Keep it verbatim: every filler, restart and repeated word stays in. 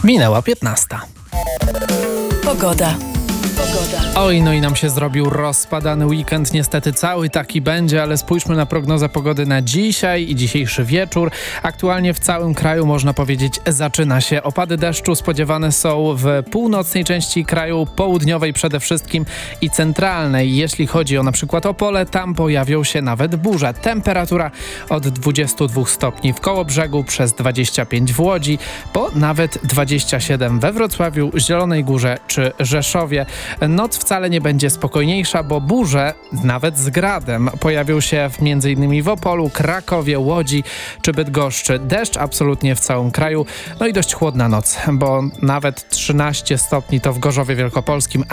Minęła piętnasta. Pogoda. Oj, no i nam się zrobił rozpadany weekend. Niestety cały taki będzie, ale spójrzmy na prognozę pogody na dzisiaj i dzisiejszy wieczór. Aktualnie w całym kraju, można powiedzieć, zaczyna się. Opady deszczu spodziewane są w północnej części kraju, południowej przede wszystkim i centralnej. Jeśli chodzi o na przykład Opole, tam pojawią się nawet burze. Temperatura od dwudziestu dwóch stopni w Kołobrzegu, przez dwadzieścia pięć w Łodzi, po nawet dwadzieścia siedem we Wrocławiu, Zielonej Górze czy Rzeszowie. Noc wcale nie będzie spokojniejsza, bo burze, nawet z gradem, pojawią się w, między innymi w Opolu, Krakowie, Łodzi czy Bydgoszczy. Deszcz absolutnie w całym kraju. No i dość chłodna noc, bo nawet trzynaście stopni to w Gorzowie Wielkopolskim,